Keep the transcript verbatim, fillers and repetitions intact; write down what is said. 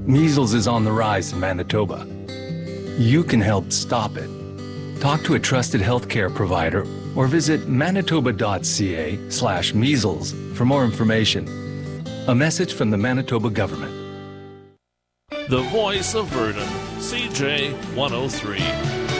Measles is on the rise in Manitoba. You can help stop it. Talk to a trusted healthcare provider or visit manitoba.ca slash measles for more information. A message from the Manitoba government. The voice of Verdun, C J one oh three.